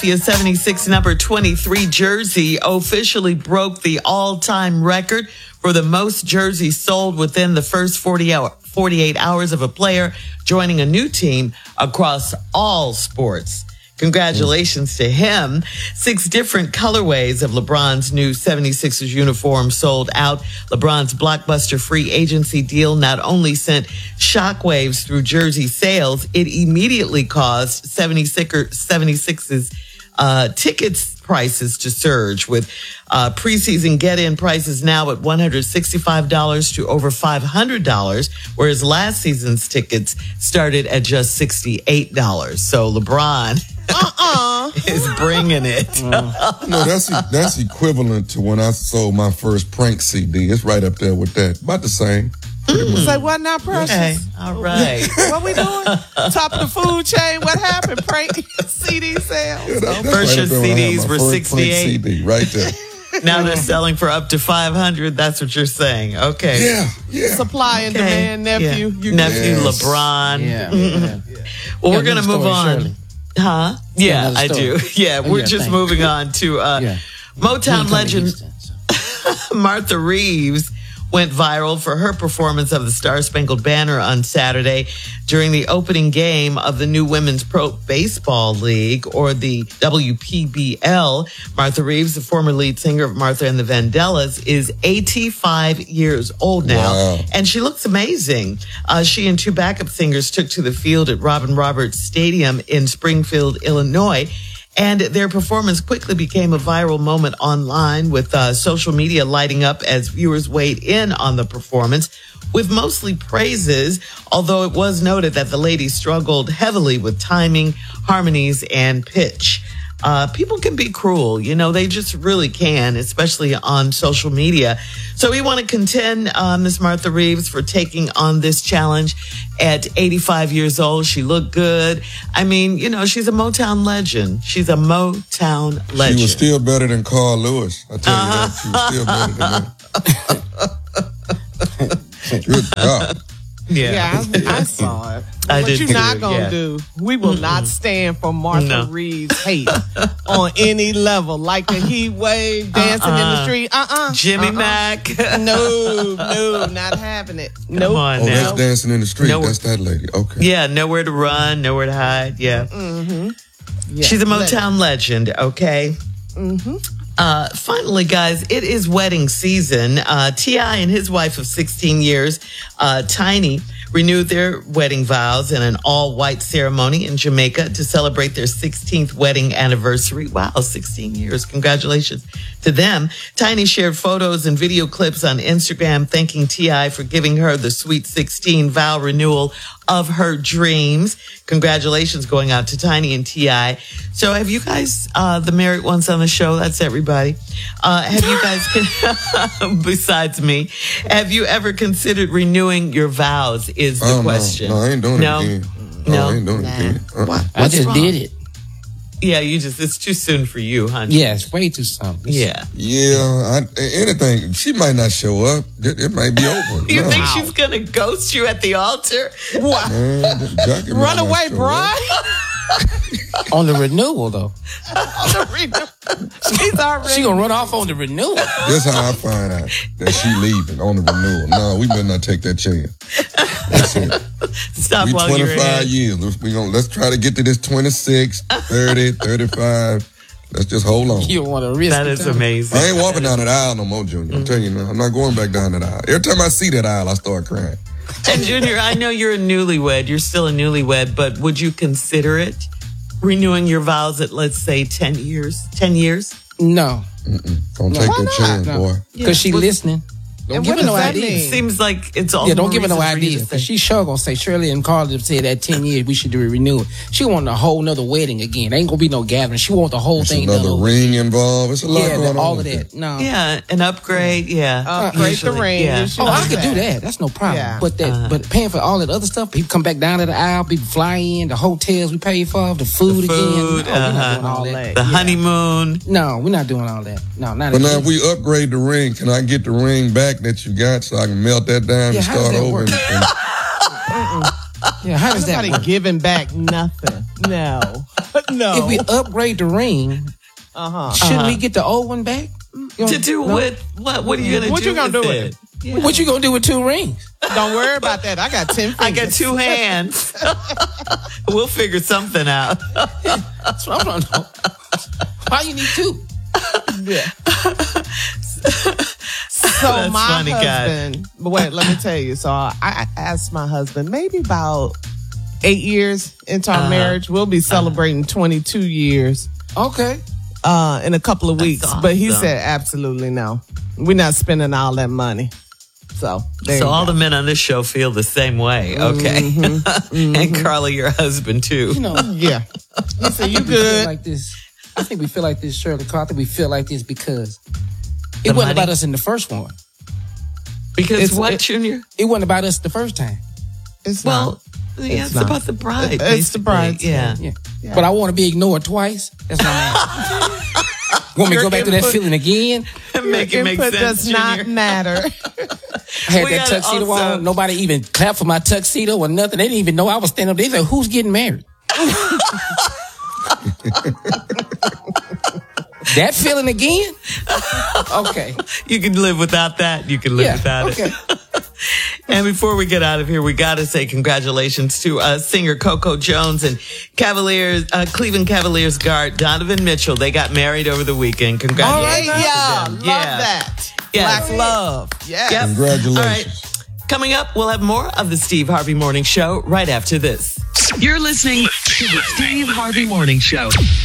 The 76 number 23 jersey officially broke the all-time record for the most jerseys sold within the first 48 hours of a player joining a new team across all sports. Congratulations to him. 6 different colorways of LeBron's new 76ers uniform sold out. LeBron's blockbuster free agency deal not only sent shockwaves through jersey sales, it immediately caused 76ers tickets prices to surge, with preseason get-in prices now at $165 to over $500, whereas last season's tickets started at just $68. So LeBron is bringing it. No, that's equivalent to when I sold my first prank CD. It's right up there with that. About the same. Say what now, Precious? Okay, all right. What we doing? Top of the food chain. What happened? Prank CD sales. Yeah, that's First right your up there when I had CDs my were first 68. prank CD, right there. Now they're selling for up to $500. That's what you're saying. Okay. Yeah. Supply and demand, nephew. Yeah. You Nephew Yes. LeBron. Yeah. Well, Yeah, we're going to another move story, on. Shirley. Huh? Yeah, Yeah, another I do. story. Yeah, we're Yeah, just thank moving on to Motown legend Martha Reeves went viral for her performance of the Star Spangled Banner on Saturday during the opening game of the new Women's Pro Baseball League, or the WPBL. Martha Reeves, the former lead singer of Martha and the Vandellas, is 85 years old now, Wow. and she looks amazing. She and 2 backup singers took to the field at Robin Roberts Stadium in Springfield, Illinois, and their performance quickly became a viral moment online, with social media lighting up as viewers weighed in on the performance with mostly praises, although it was noted that the ladies struggled heavily with timing, harmonies, and pitch. People can be cruel, they just really can, especially on social media. So we want to contend Miss Martha Reeves for taking on this challenge at 85 years old. She looked good. I mean, she's a Motown legend. She's a Motown legend. She was still better than Carl Lewis. I tell you that. She was still better than that. Good God. Yeah, I saw it. I What did you too, not gonna yeah. do? We will not stand for Martha No. Reeves hate on any level, like the heat wave, dancing in the street. Jimmy Mack. No, not having it. Nope. Come on Oh, now. that's Dancing in the Street. No. That's that lady. Okay. Yeah, nowhere to run, nowhere to hide. Yeah. Yeah. She's a Motown legend, okay? Finally, guys, it is wedding season. T.I. and his wife of 16 years, Tiny, renewed their wedding vows in an all-white ceremony in Jamaica to celebrate their 16th wedding anniversary. Wow, 16 years. Congratulations to them. Tiny shared photos and video clips on Instagram thanking T.I. for giving her the sweet 16 vow renewal of her dreams. Congratulations going out to Tiny and T.I. So have you guys, the married ones on the show, that's everybody, have you guys, besides me, have you ever considered renewing your vows is the question. No, I ain't doing No? it again. No? I ain't doing it again. I just wrong? did it. Yeah, it's too soon for you, honey. Yeah, it's way too soon. Yeah. Yeah, anything. She might not show up. It might be over. You No. think she's going to ghost you at the altar? What? Man, Jackie might Run not away, show Brian. up. On the renewal, though. She's already. She gonna run off on the renewal. That's how I find out that she leaving on the renewal. No, we better not take that chance. That's it. Stop We while you're 25 ahead. years. Let's try to get to this 26, 30, 35. Let's just hold on. You don't want to risk That it. is amazing. I ain't walking down that aisle no more, Junior. I'm telling you now. I'm not going back down that aisle. Every time I see that aisle, I start crying. And Junior, I know you're a newlywed. You're still a newlywed, but would you consider it? Renewing your vows at, let's say, 10 years? 10 years? No, Don't take that chance, boy. because she listening. Don't And give what her no does that idea. mean? Seems like it's all Yeah, don't more give her no reason for you idea. to Because say- she sure gonna say, Shirley and Carl have said that 10 years we should do a renewal. She want a whole nother wedding again. Ain't gonna be no gathering. She want the whole There's thing another done over. ring involved. It's a lot Yeah, going on. all of with that. No. Yeah, an upgrade. Yeah. Upgrade the Usually, ring. Yeah. You should Oh, I do could do that. That's no problem. Yeah. But but paying for all that other stuff, people come back down to the aisle, people fly in, the hotels we paid for, the food, The food, again. No, we're not doing all all that. that. The honeymoon. No, we're not doing all that. No, not But now, again. if we upgrade the ring, can I get the ring back that you got so I can melt that down Yeah, and how does start that over? work? Yeah, how does that Nobody work? giving back nothing. No. No. If we upgrade the ring, shouldn't we get the old one back? To do with what? What are you gonna do? What you gonna do with it? Yeah. What you gonna do with 2 rings? Don't worry about that. I got 10 fingers. I got 2 hands. We'll figure something out. That's what I'm trying to know. Why you need 2? Yeah. So That's my funny, husband, but wait, let me tell you. So I asked my husband, maybe about 8 years into our marriage, we'll be celebrating 22 years Okay. in a couple of weeks. awesome. But he said, absolutely no. We're not spending all that money. So there So you all go. the men on this show feel the same way. Okay. And Carly, your husband too. You know, Yeah. He said, you we feel good. like this. I think we feel like this, Shirley Carl. I think we feel like this because it The wasn't money? about us in the first one. Because It's- what, it- Junior? It wasn't about us the first time. It's Well, not. yeah, it's not. about the bride. It's the basically. bride. Yeah. Yeah. But I want to be ignored twice. That's my man. Want me to go back to that feeling again? Make it make Input sense, does not Junior. matter. I had We that gotta tuxedo also- on. Nobody even clapped for my tuxedo or nothing. They didn't even know I was standing up. They said, "Who's getting married?" That feeling again? Okay. You can live without that. You can live Yeah. without Okay. it. And before we get out of here, we got to say congratulations to singer Coco Jones and Cleveland Cavaliers guard Donovan Mitchell. They got married over the weekend. All right, Congratulations yeah. to Love them. Yeah. that. Yes. Black love. Yes. Yep. Congratulations. All right. Coming up, we'll have more of the Steve Harvey Morning Show right after this. You're listening to the Steve Harvey Morning Show.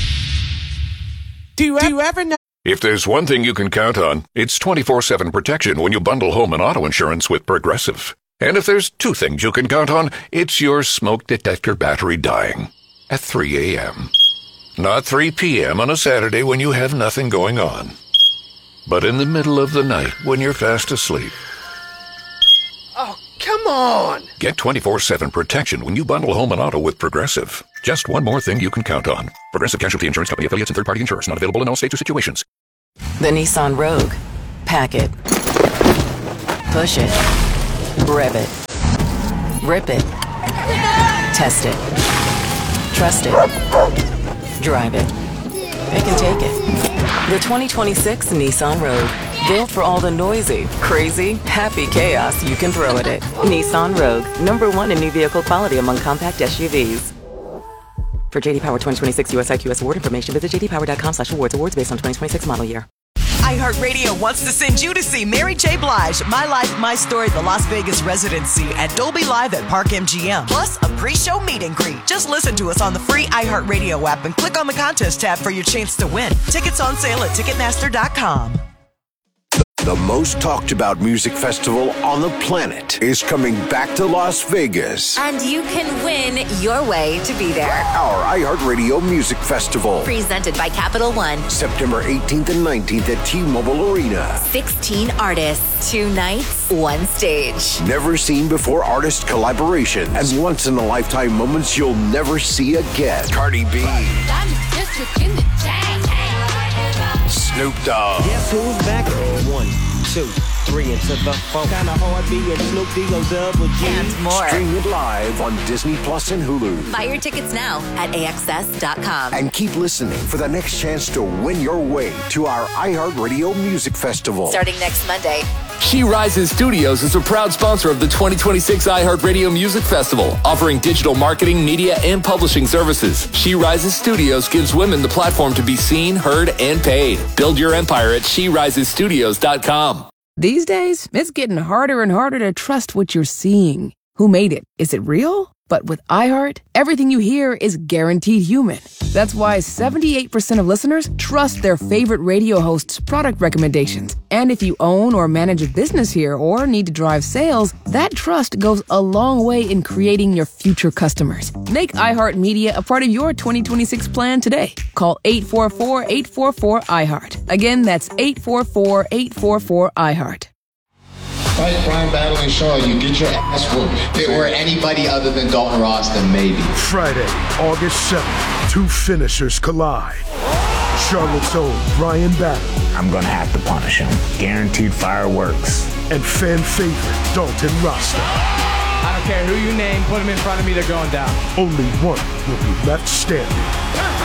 Do you ever know? If there's one thing you can count on, it's 24/7 protection when you bundle home and auto insurance with Progressive. And if there's 2 things you can count on, it's your smoke detector battery dying at 3 a.m. Not 3 p.m. on a Saturday when you have nothing going on, but in the middle of the night when you're fast asleep. Oh, come on. Get 24/7 protection when you bundle home and auto with Progressive. Just one more thing you can count on. Progressive Casualty Insurance Company, affiliates, and third-party insurers. Not available in all states or situations. The Nissan Rogue. Pack it. Push it. Rev it. Rip it. Test it. Trust it. Drive it. Pick and take it. The 2026 Nissan Rogue. Built for all the noisy, crazy, happy chaos you can throw at it. Nissan Rogue. #1 in new vehicle quality among compact SUVs. For JD Power 2026 US IQS award information, visit jdpower.com/awards. Awards based on 2026 model year. iHeartRadio wants to send you to see Mary J. Blige, My Life, My Story, the Las Vegas residency at Dolby Live at Park MGM. Plus, a pre-show meet and greet. Just listen to us on the free iHeartRadio app and click on the contest tab for your chance to win. Tickets on sale at Ticketmaster.com. The most talked about music festival on the planet is coming back to Las Vegas. And you can win your way to be there. Our iHeartRadio Music Festival. Presented by Capital One. September 18th and 19th at T-Mobile Arena. 16 artists, 2 nights, 1 stage. Never seen before artist collaboration and once in a lifetime moments you'll never see again. Cardi B. Snoop Dogg. Guess who's back? 1, 2, 3 into the 4. Kinda hard being Snoop D-O double G. And more. Stream it live on Disney Plus and Hulu. Buy your tickets now at AXS.com. And keep listening for the next chance to win your way to our iHeartRadio Music Festival. Starting next Monday. She Rises Studios is a proud sponsor of the 2026 iHeartRadio Music Festival, offering digital marketing, media, and publishing services. She Rises Studios gives women the platform to be seen, heard, and paid. Build your empire at SheRisesStudios.com. These days, it's getting harder and harder to trust what you're seeing. Who made it? Is it real? But with iHeart, everything you hear is guaranteed human. That's why 78% of listeners trust their favorite radio host's product recommendations. And if you own or manage a business here or need to drive sales, that trust goes a long way in creating your future customers. Make iHeart Media a part of your 2026 plan today. Call 844-844-iHeart. Again, that's 844-844-iHeart. Fight crime, battle, and show you get your ass whooped. If it were anybody other than Dalton Ross, then maybe. Friday, August 7th, 2 finishers collide. Charlotte's own Brian Battle. I'm gonna have to punish him. Guaranteed fireworks. And fan favorite Dalton Rasta. I don't care who you name, put him in front of me, they're going down. Only one will be left standing.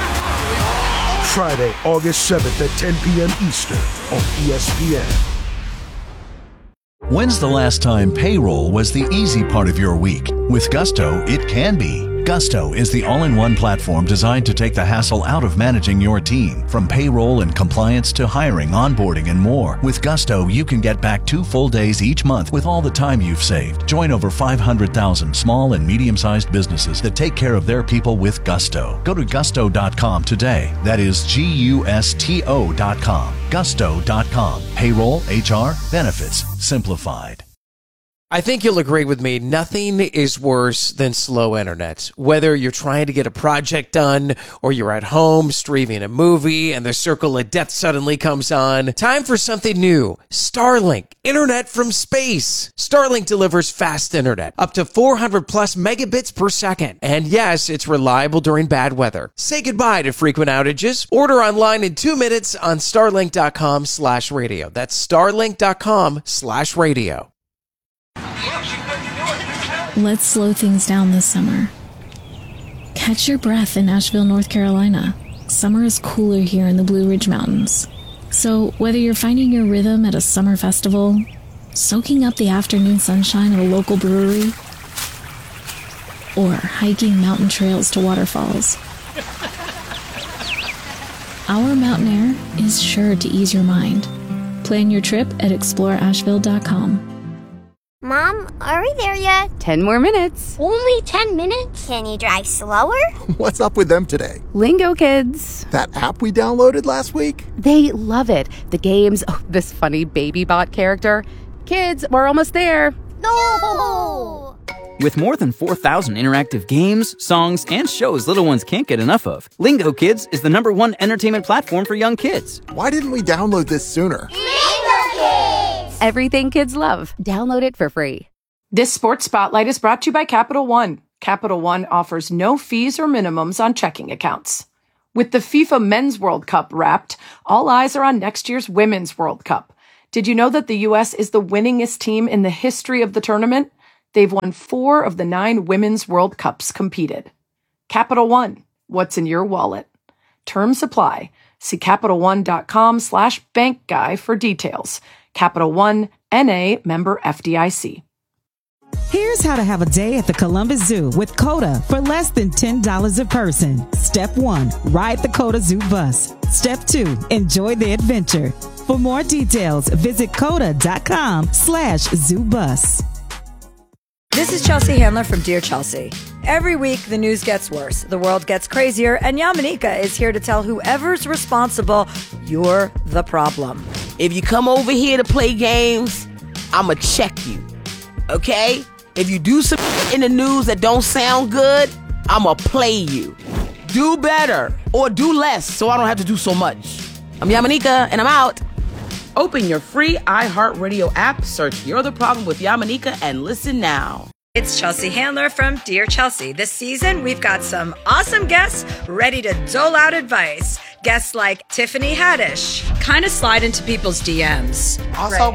Friday, August 7th at 10 p.m. Eastern on ESPN. When's the last time payroll was the easy part of your week? With Gusto, it can be. Gusto is the all-in-one platform designed to take the hassle out of managing your team. From payroll and compliance to hiring, onboarding, and more. With Gusto, you can get back 2 full days each month with all the time you've saved. Join over 500,000 small and medium-sized businesses that take care of their people with Gusto. Go to gusto.com today. That is Gusto.com. Gusto.com. Payroll, HR, benefits, simplified. I think you'll agree with me, nothing is worse than slow internet. Whether you're trying to get a project done or you're at home streaming a movie and the circle of death suddenly comes on. Time for something new. Starlink, internet from space. Starlink delivers fast internet, up to 400 plus megabits per second. And yes, it's reliable during bad weather. Say goodbye to frequent outages. Order online in 2 minutes on starlink.com/radio. That's starlink.com/radio. Let's slow things down this summer. Catch your breath in Asheville, North Carolina. Summer is cooler here in the Blue Ridge Mountains. So whether you're finding your rhythm at a summer festival, soaking up the afternoon sunshine at a local brewery, or hiking mountain trails to waterfalls, our mountain air is sure to ease your mind. Plan your trip at exploreasheville.com. Mom, are we there yet? 10 more minutes. Only 10 minutes? Can you drive slower? What's up with them today? Lingo Kids. That app we downloaded last week? They love it. The games, this funny baby bot character. Kids, we're almost there. No! With more than 4,000 interactive games, songs, and shows little ones can't get enough of, Lingo Kids is the #1 entertainment platform for young kids. Why didn't we download this sooner? Lingo Kids! Everything kids love. Download it for free. This Sports Spotlight is brought to you by Capital One. Capital One offers no fees or minimums on checking accounts. With the FIFA Men's World Cup wrapped, all eyes are on next year's Women's World Cup. Did you know that the U.S. is the winningest team in the history of the tournament? They've won 4 of the 9 Women's World Cups competed. Capital One, what's in your wallet? Terms apply. See CapitalOne.com/bankguy for details. Capital One, N.A., member FDIC. Here's how to have a day at the Columbus Zoo with COTA for less than $10 a person. Step 1, ride the COTA Zoo bus. Step 2, enjoy the adventure. For more details, visit COTA.com/zoobus. This is Chelsea Handler from Dear Chelsea. Every week, the news gets worse, the world gets crazier, and Yamanika is here to tell whoever's responsible, you're the problem. If you come over here to play games, I'ma check you, okay? If you do some in the news that don't sound good, I'ma play you. Do better or do less so I don't have to do so much. I'm Yamanika, and I'm out. Open your free iHeartRadio app, search You're the Problem with Yamanika, and listen now. It's Chelsea Handler from Dear Chelsea. This season, we've got some awesome guests ready to dole out advice. Guests like Tiffany Haddish, kind of slide into people's DMs. Also,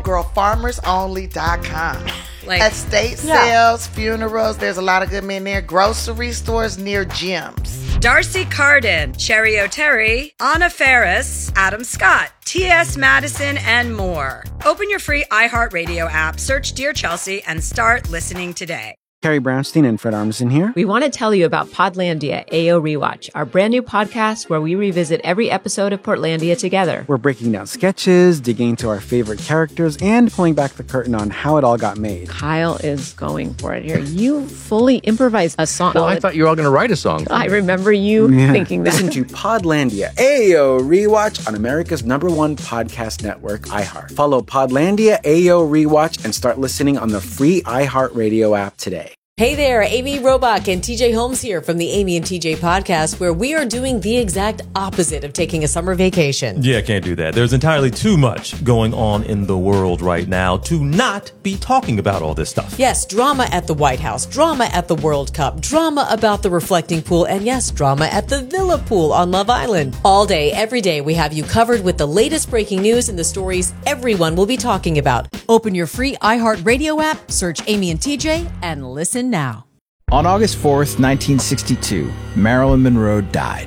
girlfarmersonly.com. Estate sales, funerals, there's a lot of good men there. Grocery stores near gyms. Darcy Carden, Cherry O'Terry, Anna Ferris, Adam Scott, T.S. Madison, and more. Open your free iHeartRadio app, search Dear Chelsea, and start listening today. Carrie Brownstein and Fred Armisen here. We want to tell you about Podlandia AO Rewatch, our brand new podcast where we revisit every episode of Portlandia together. We're breaking down sketches, digging into our favorite characters, and pulling back the curtain on how it all got made. Kyle is going for it here. You fully improvised a song. Well, I thought you were all going to write a song. I remember you thinking that. Listen to Podlandia AO Rewatch on America's #1 podcast network, iHeart. Follow Podlandia AO Rewatch and start listening on the free iHeartRadio app today. Hey there, Amy Robach and TJ Holmes here from the Amy and TJ podcast, where we are doing the exact opposite of taking a summer vacation. Yeah, can't do that. There's entirely too much going on in the world right now to not be talking about all this stuff. Yes, drama at the White House, drama at the World Cup, drama about the reflecting pool, and yes, drama at the Villa pool on Love Island. All day, every day, we have you covered with the latest breaking news and the stories everyone will be talking about. Open your free iHeartRadio app, search Amy and TJ, and listen now. On August 4th, 1962, Marilyn Monroe died.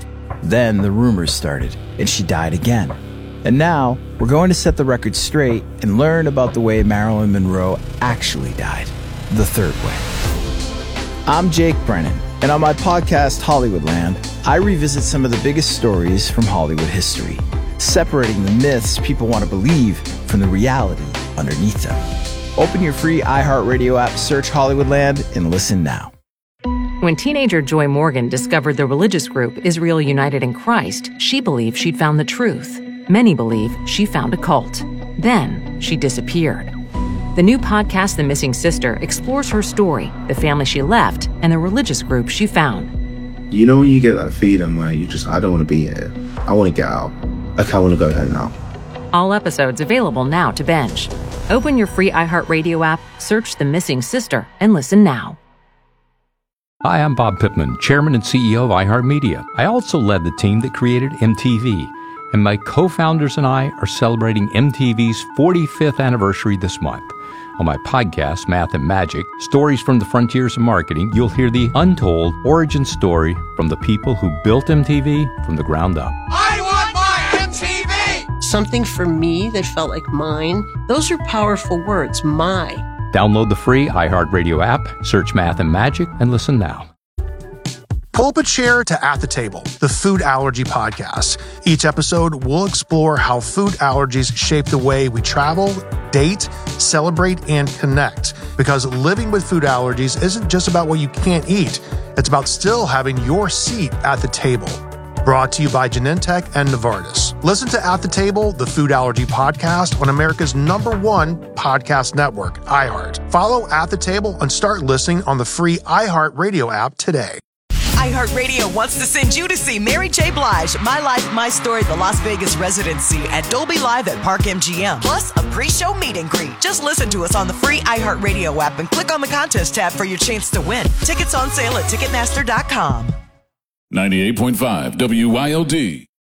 Then the rumors started, and she died again. And now, we're going to set the record straight and learn about the way Marilyn Monroe actually died. The third way. I'm Jake Brennan, and on my podcast, Hollywoodland, I revisit some of the biggest stories from Hollywood history, separating the myths people want to believe from the reality underneath them. Open your free iHeartRadio app, search Hollywoodland, and listen now. When teenager Joy Morgan discovered the religious group Israel United in Christ, she believed she'd found the truth. Many believe she found a cult. Then she disappeared. The new podcast, The Missing Sister, explores her story, the family she left, and the religious group she found. You know when you get that feeling where I don't want to be here. I want to get out. Like, I want to go there now. All episodes available now to binge. Open your free iHeartRadio app, search The Missing Sister, and listen now. Hi, I'm Bob Pittman, Chairman and CEO of iHeartMedia. I also led the team that created MTV, and my co-founders and I are celebrating MTV's 45th anniversary this month. On my podcast, Math and Magic, Stories from the Frontiers of Marketing, you'll hear the untold origin story from the people who built MTV from the ground up. I want my MTV! Something for me that felt like mine. Those are powerful words, my. Download the free iHeartRadio app, search Math and Magic, and listen now. Pull up a chair to At the Table, the food allergy podcast. Each episode, we'll explore how food allergies shape the way we travel, date, celebrate, and connect. Because living with food allergies isn't just about what you can't eat. It's about still having your seat at the table. Brought to you by Genentech and Novartis. Listen to At the Table, the food allergy podcast on America's #1 podcast network, iHeart. Follow At the Table and start listening on the free iHeartRadio app today. iHeartRadio wants to send you to see Mary J. Blige, My Life, My Story, the Las Vegas residency at Dolby Live at Park MGM. Plus, a pre-show meet and greet. Just listen to us on the free iHeartRadio app and click on the contest tab for your chance to win. Tickets on sale at Ticketmaster.com. 98.5 WYLD.